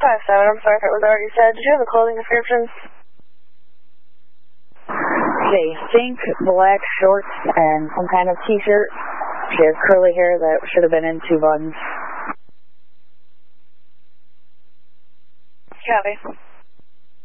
5-7, I'm sorry if it was already said. Did you have a clothing description? Okay, pink, black shorts, and some kind of t-shirt. She has curly hair that should have been in 2 buttons. Copy.